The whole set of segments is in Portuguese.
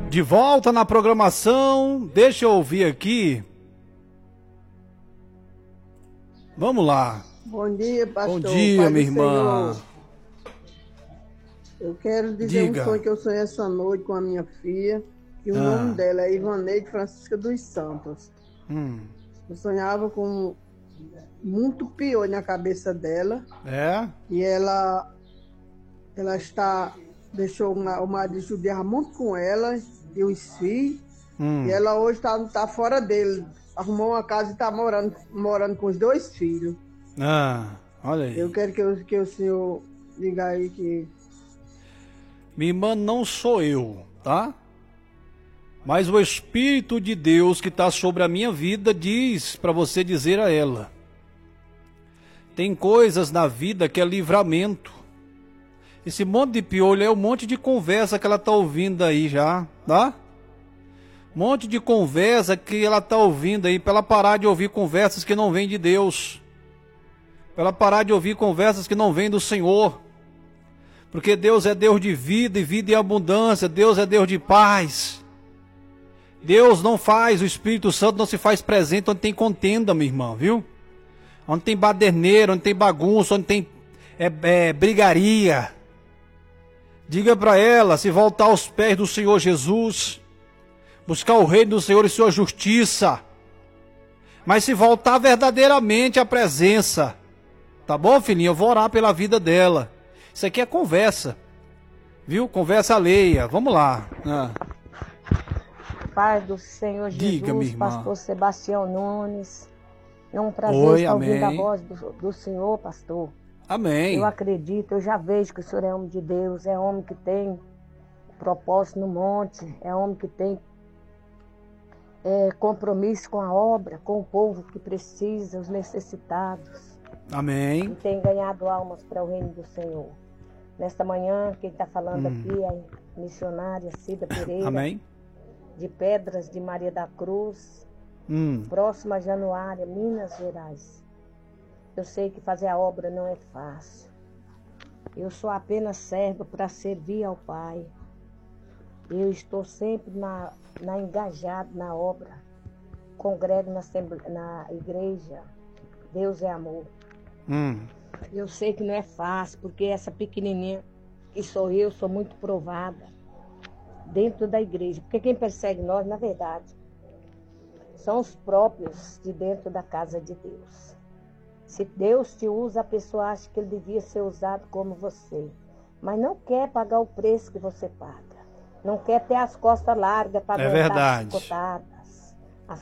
De volta na programação, deixa eu ouvir aqui. Vamos lá. Bom dia, pastor. Bom dia, Pai minha do irmã. Senhor. Eu quero dizer Diga. um sonho que eu sonhei essa noite com a minha filha, que o nome dela é Ivaneide Francisca dos Santos. Eu sonhava com muito piolho na cabeça dela. É? E ela deixou o marido judiar muito com ela e os filhos. E ela hoje tá fora dele. Arrumou uma casa e tá morando com os 2 filhos. Olha aí. Eu quero que o senhor diga aí que... Minha irmã, não sou eu, tá? Mas o Espírito de Deus que está sobre a minha vida diz para você dizer a ela. Tem coisas na vida que é livramento. Esse monte de piolho é um monte de conversa que ela está ouvindo aí já, tá? Um monte de conversa que ela está ouvindo aí, para ela parar de ouvir conversas que não vêm de Deus. Para ela parar de ouvir conversas que não vêm do Senhor. Porque Deus é Deus de vida e vida em abundância. Deus é Deus de paz. Deus não faz, o Espírito Santo não se faz presente onde tem contenda, minha irmã, viu? Onde tem baderneira, onde tem bagunça, onde tem brigaria. Diga para ela, se voltar aos pés do Senhor Jesus, buscar o reino do Senhor e sua justiça, mas se voltar verdadeiramente à presença, tá bom, filhinha? Eu vou orar pela vida dela. Isso aqui é conversa, viu? Conversa alheia. Vamos lá. Paz do Senhor Jesus, diga, minha irmã. Pastor Sebastião Nunes. É um prazer Oi, estar ouvindo a amém. voz do Senhor, pastor. Amém. Eu acredito, eu já vejo que o Senhor é homem de Deus, é homem que tem propósito no monte, é homem que tem compromisso com a obra, com o povo que precisa, os necessitados. Amém. E tem ganhado almas para o reino do Senhor. Nesta manhã, quem está falando aqui é a missionária Cida Pereira. Amém. De Pedras de Maria da Cruz, próxima a Januária, Minas Gerais. Eu sei que fazer a obra não é fácil. Eu sou apenas serva para servir ao Pai. Eu estou sempre engajado na obra. Congrego na igreja. Deus é amor. Eu sei que não é fácil, porque essa pequenininha que sou eu, sou muito provada dentro da igreja. Porque quem persegue nós, na verdade, são os próprios de dentro da casa de Deus. Se Deus te usa, a pessoa acha que ele devia ser usado como você. Mas não quer pagar o preço que você paga. Não quer ter as costas largas para aguentar as chicotadas.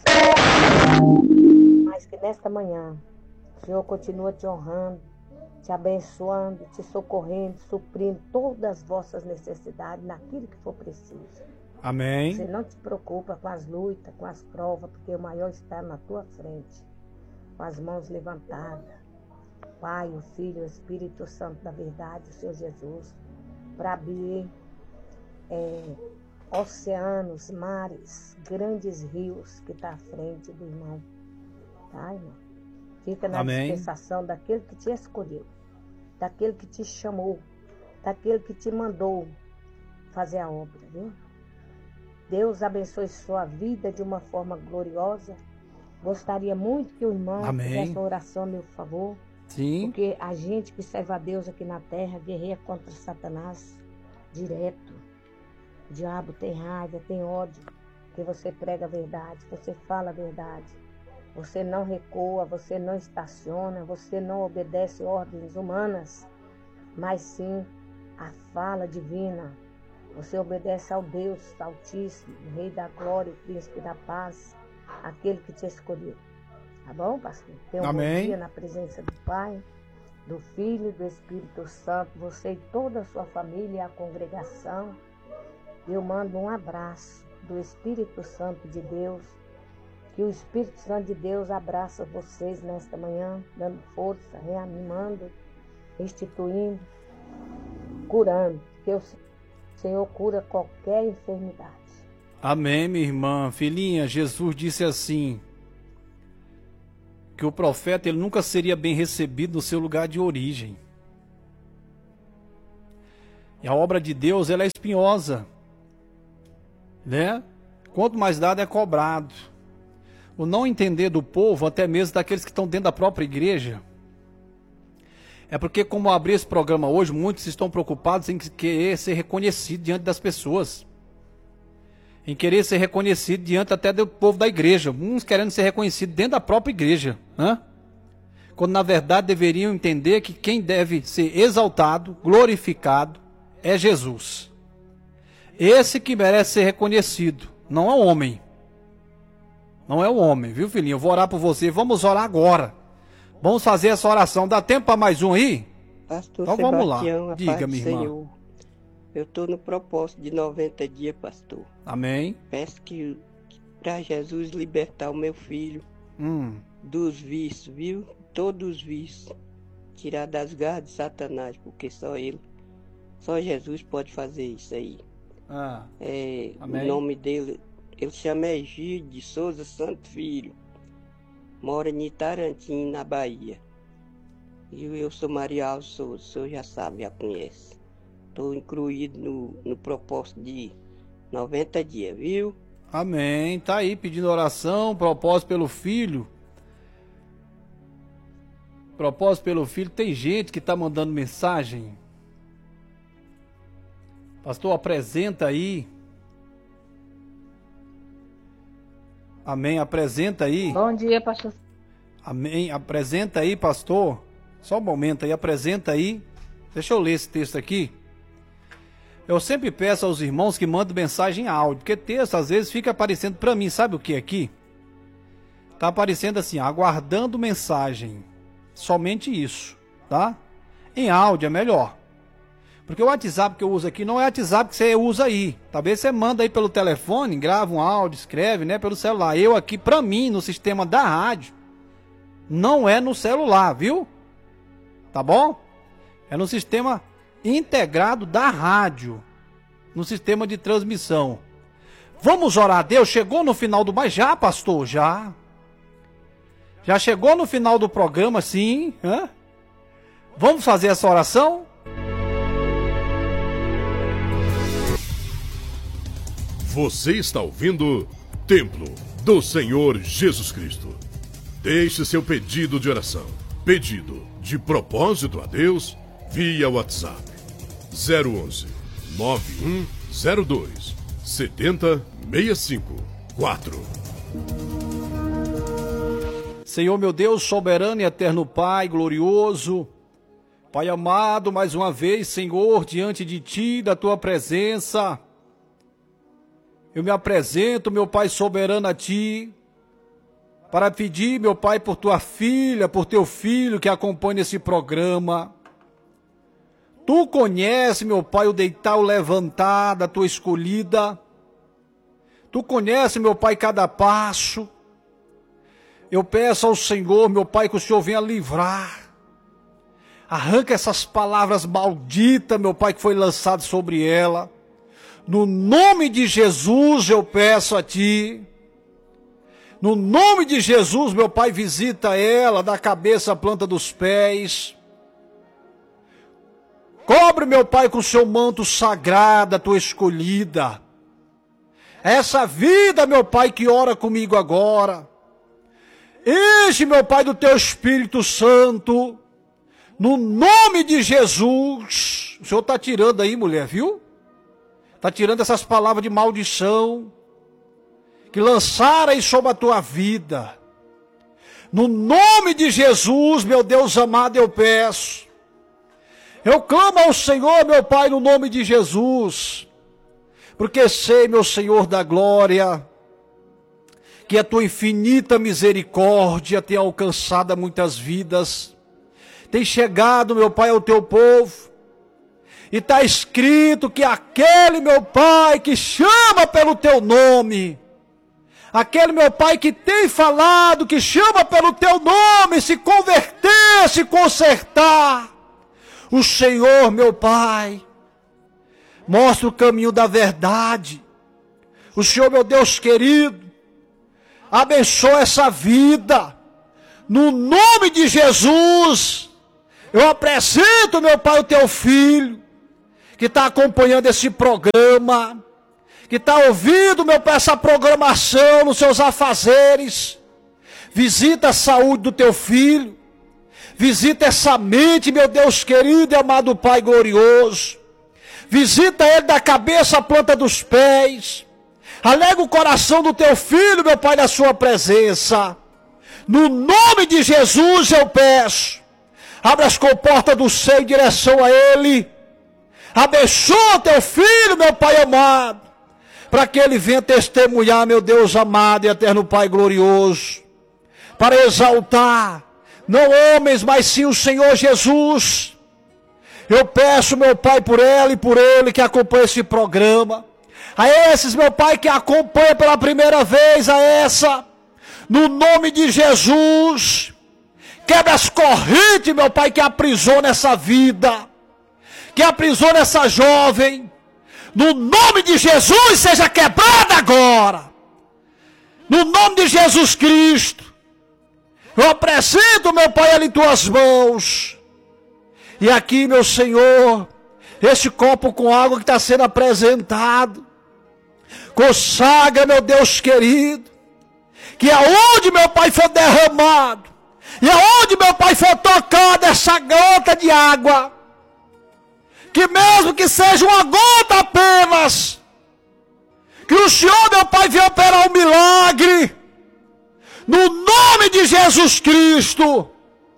Mas que nesta manhã, o Senhor continua te honrando, te abençoando, te socorrendo, suprindo todas as vossas necessidades naquilo que for preciso. Amém. Você não te preocupa com as lutas, com as provas, porque o maior está na tua frente, com as mãos levantadas. Pai, o Filho, o Espírito Santo da verdade, o Senhor Jesus, para abrir oceanos, mares, grandes rios que está à frente do irmão. Tá, irmão? Fica na dispensação daquele que te escolheu, daquele que te chamou, daquele que te mandou fazer a obra, viu? Deus abençoe sua vida de uma forma gloriosa. Gostaria muito que o irmão fizesse uma oração a meu favor. Sim. Porque a gente que serve a Deus aqui na terra guerreia contra Satanás direto. O diabo tem raiva, tem ódio, porque você prega a verdade, você fala a verdade. Você não recua, você não estaciona, você não obedece ordens humanas, mas sim a fala divina. Você obedece ao Deus Altíssimo, o Rei da Glória, o Príncipe da Paz, aquele que te escolheu. Tá bom, pastor? Tenha um bom dia na presença do Pai, do Filho e do Espírito Santo, você e toda a sua família e a congregação. Eu mando um abraço do Espírito Santo de Deus, que o Espírito Santo de Deus abraça vocês nesta manhã, dando força, reanimando, restituindo, curando, que o Senhor cura qualquer enfermidade. Amém, minha irmã. Filhinha, Jesus disse assim, que o profeta ele nunca seria bem recebido no seu lugar de origem. E a obra de Deus ela é espinhosa. né? Quanto mais dado é cobrado. O não entender do povo, até mesmo daqueles que estão dentro da própria igreja, é porque, como eu abri esse programa hoje, muitos estão preocupados em querer ser reconhecido diante das pessoas. Em querer ser reconhecido diante até do povo da igreja. Uns querendo ser reconhecido dentro da própria igreja, né? Quando na verdade deveriam entender que quem deve ser exaltado, glorificado, é Jesus. Esse que merece ser reconhecido, não é o homem. Não é o homem, viu, filhinho? Eu vou orar por você. Vamos orar agora. Vamos fazer essa oração. Dá tempo para mais um aí? Pastor então Sebastião, vamos lá. Diga, minha irmã. Senhor, eu estou no propósito de 90 dias, pastor. Amém. Peço que para Jesus libertar o meu filho dos vícios, viu? Todos os vícios. Tirar das garras de Satanás, porque só Jesus pode fazer isso aí. O nome dele, ele chama Egídio de Souza Santo Filho. Mora em Itarantim, na Bahia. E eu sou Maria Alves Souza, o senhor já sabe, já conhece. Estou incluído no propósito de 90 dias, viu? Amém. Tá aí pedindo oração, propósito pelo filho. Propósito pelo filho. Tem gente que tá mandando mensagem. Pastor, apresenta aí. Amém. Apresenta aí. Bom dia, pastor. Amém. Apresenta aí, pastor. Só um momento aí. Apresenta aí. Deixa eu ler esse texto aqui. Eu sempre peço aos irmãos que mandem mensagem em áudio, porque texto às vezes fica aparecendo para mim, sabe o que aqui? Tá aparecendo assim, aguardando mensagem. Somente isso, tá? Em áudio é melhor. Porque o WhatsApp que eu uso aqui não é o WhatsApp que você usa aí. Talvez você manda aí pelo telefone, grava um áudio, escreve, né, pelo celular. Eu aqui, para mim, no sistema da rádio, não é no celular, viu? Tá bom? É no sistema integrado da rádio, no sistema de transmissão. Vamos orar a Deus? Chegou no final do... Mas já, pastor, já. Já chegou no final do programa, sim. Hã? Vamos fazer essa oração? Você está ouvindo Templo do Senhor Jesus Cristo. Deixe seu pedido de oração, pedido de propósito a Deus, via WhatsApp 011 9102 7065 4. Senhor meu Deus, soberano e eterno Pai, glorioso, Pai amado, mais uma vez, Senhor, diante de Ti, da Tua presença, eu me apresento, meu Pai soberano, a Ti, para pedir, meu Pai, por Tua filha, por Teu filho que acompanha esse programa. Tu conhece, meu Pai, o deitar, o levantar da Tua escolhida. Tu conhece, meu Pai, cada passo. Eu peço ao Senhor, meu Pai, que o Senhor venha livrar. Arranca essas palavras malditas, meu Pai, que foi lançado sobre ela. No nome de Jesus eu peço a Ti. No nome de Jesus, meu Pai, visita ela da cabeça à planta dos pés. Cobre, meu Pai, com o Seu manto sagrado, a Tua escolhida. Essa vida, meu Pai, que ora comigo agora. Enche, meu Pai, do Teu Espírito Santo. No nome de Jesus. O Senhor está tirando aí, mulher, viu? Está tirando essas palavras de maldição que lançaram aí sobre a tua vida. No nome de Jesus, meu Deus amado, eu peço. Eu clamo ao Senhor, meu Pai, no nome de Jesus. Porque sei, meu Senhor da glória, que a tua infinita misericórdia tem alcançado muitas vidas. Tem chegado, meu Pai, ao teu povo. E está escrito que aquele, meu Pai, que chama pelo teu nome, aquele, meu Pai, que tem falado, que chama pelo teu nome, se converter, se consertar, o Senhor, meu Pai, mostra o caminho da verdade. O Senhor, meu Deus querido, abençoa essa vida. No nome de Jesus, eu apresento, meu Pai, o teu filho, que está acompanhando esse programa, que está ouvindo, meu Pai, essa programação nos seus afazeres. Visita a saúde do teu filho. Visita essa mente, meu Deus querido e amado Pai glorioso. Visita ele da cabeça à planta dos pés. Alega o coração do teu filho, meu Pai, na sua presença. No nome de Jesus eu peço. Abre as comportas do céu em direção a ele. Abençoa teu filho, meu Pai amado, para que ele venha testemunhar, meu Deus amado e eterno Pai glorioso, para exaltar, não homens, mas sim o Senhor Jesus. Eu peço, meu Pai, por ela e por ele que acompanha esse programa, a esses, meu Pai, que acompanha pela primeira vez, a essa, no nome de Jesus, quebra as correntes, meu Pai, que aprisiona essa vida, que aprisiona essa jovem, no nome de Jesus, seja quebrada agora, no nome de Jesus Cristo. Eu apresento, meu Pai, ela em tuas mãos, e aqui, meu Senhor, este copo com água que está sendo apresentado, consagra, meu Deus querido, que aonde, meu Pai, for derramado, e aonde, meu Pai, for tocada essa gota de água, que mesmo que seja uma gota apenas, que o Senhor, meu Pai, venha operar um milagre, no nome de Jesus Cristo.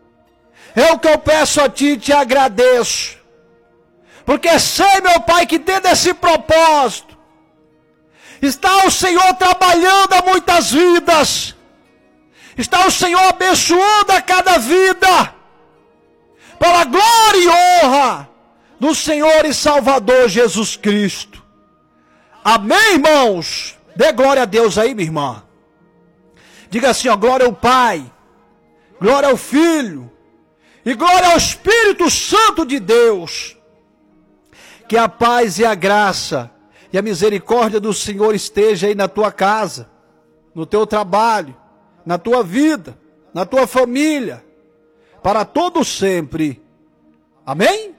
É o que eu peço a Ti e te agradeço, porque sei, meu Pai, que tendo esse propósito, está o Senhor trabalhando a muitas vidas, está o Senhor abençoando a cada vida, para a glória e honra do Senhor e Salvador Jesus Cristo. Amém, irmãos? Dê glória a Deus aí, minha irmã. Diga assim, ó, glória ao Pai, glória ao Filho e glória ao Espírito Santo de Deus. Que a paz e a graça e a misericórdia do Senhor esteja aí na tua casa, no teu trabalho, na tua vida, na tua família, para todo sempre. Amém?